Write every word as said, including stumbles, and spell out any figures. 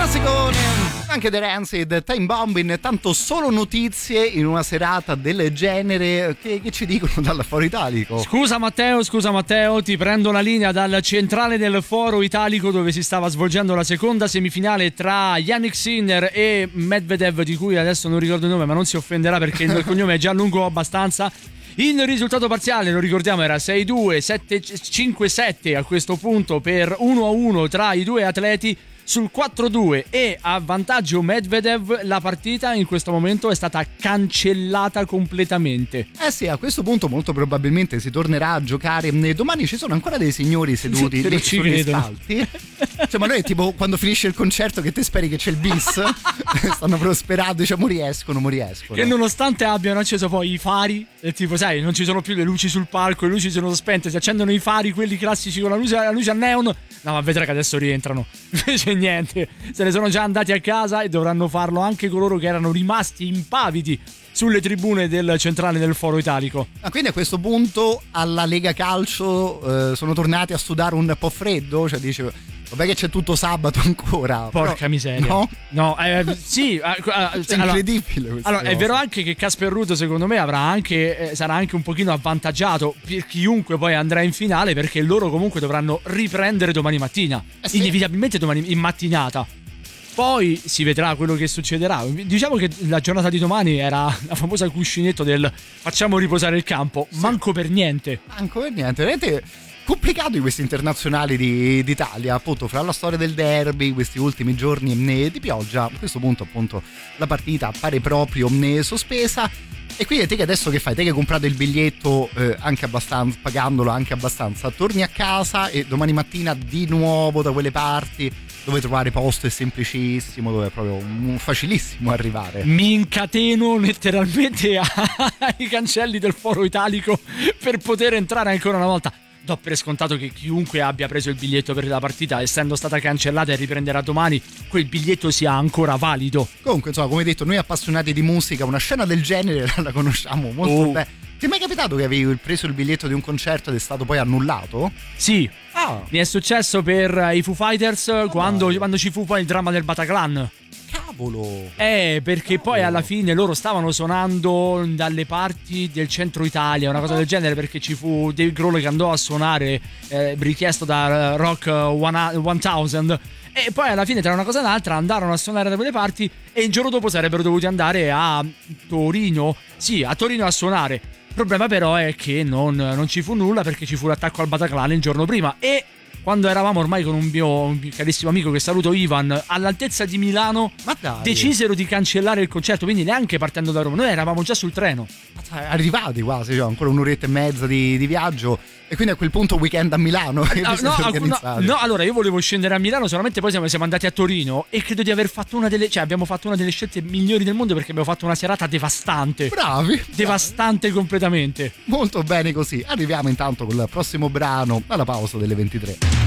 Anche The Rancid, Time Bombing, tanto solo notizie in una serata del genere. Che, che ci dicono dal Foro Italico? Scusa Matteo, scusa Matteo, ti prendo la linea dal centrale del Foro Italico dove si stava svolgendo la seconda semifinale tra Yannick Sinner e Medvedev, di cui adesso non ricordo il nome, ma non si offenderà perché il cognome è già lungo abbastanza. Il risultato parziale, lo ricordiamo, era sei due, sette cinque sette a questo punto per uno a uno tra i due atleti sul quattro due, e a vantaggio Medvedev. La partita in questo momento è stata cancellata completamente. Eh sì, a questo punto molto probabilmente si tornerà a giocare domani. Ci sono ancora dei signori seduti lì sugli spalti. Cioè, ma noi è tipo quando finisce il concerto che te speri che c'è il bis, stanno prosperando, diciamo, riescono, riescono. Che nonostante abbiano acceso poi i fari, e tipo sai, non ci sono più le luci sul palco, le luci sono spente, si accendono i fari, quelli classici con la luce, la luce a neon. No, ma vedrai che adesso rientrano. Invece niente, se ne sono già andati a casa e dovranno farlo anche coloro che erano rimasti impavidi sulle tribune del centrale del Foro Italico. Ah, quindi a questo punto alla Lega Calcio eh, sono tornati a sudare un po' freddo, cioè dice vabbè che c'è tutto sabato ancora. Porca però, miseria. No? No, eh, sì. Eh, è allora, incredibile questa Allora, cosa. È vero anche che Casper Ruud secondo me avrà anche, eh, sarà anche un pochino avvantaggiato per chiunque poi andrà in finale, perché loro comunque dovranno riprendere domani mattina. Eh sì. Inevitabilmente domani in mattinata. Poi si vedrà quello che succederà. Diciamo che la giornata di domani era la famosa cuscinetto del facciamo riposare il campo. Sì. Manco per niente. Manco per niente. Vedete, complicato di questi internazionali di, d'Italia, appunto, fra la storia del derby, questi ultimi giorni di pioggia. A questo punto, appunto, la partita pare proprio sospesa. E quindi te che adesso che fai? Te che hai comprato il biglietto eh, anche abbastanza, pagandolo anche abbastanza, torni a casa e domani mattina di nuovo da quelle parti dove trovare posto è semplicissimo, dove è proprio facilissimo arrivare. Mi incateno letteralmente ai cancelli del Foro Italico per poter entrare ancora una volta. Do per scontato che chiunque abbia preso il biglietto per la partita, essendo stata cancellata e riprenderà domani, quel biglietto sia ancora valido. Comunque, insomma, come detto, noi appassionati di musica, una scena del genere la conosciamo molto oh. bene. Ti è mai capitato che avevi preso il biglietto di un concerto ed è stato poi annullato? Sì. Ah. Mi è successo per i Foo Fighters oh, quando, quando ci fu poi il dramma del Bataclan. Cavolo! Eh, perché Cavolo. poi alla fine loro stavano suonando dalle parti del centro Italia, una cosa del genere, perché ci fu Dave Grohl che andò a suonare, eh, richiesto da Rock mille. E poi alla fine, tra una cosa e l'altra, andarono a suonare da quelle parti e il giorno dopo sarebbero dovuti andare a Torino. Sì, a Torino a suonare. Il problema però è che non, non ci fu nulla, perché ci fu l'attacco al Bataclan il giorno prima. E quando eravamo ormai con un mio, un mio carissimo amico che saluto, Ivan, all'altezza di Milano, ma dai, decisero di cancellare il concerto, quindi neanche partendo da Roma, noi eravamo già sul treno. Arrivati quasi, cioè, ancora un'oretta e mezza di, di viaggio. E quindi a quel punto weekend a Milano. No, no, no, no, allora io volevo scendere a Milano, solamente poi siamo, siamo andati a Torino e credo di aver fatto una delle, cioè abbiamo fatto una delle scelte migliori del mondo, perché abbiamo fatto una serata devastante. Bravi. Devastante bravi. Completamente. Molto bene così. Arriviamo intanto con il prossimo brano alla pausa delle ventitré.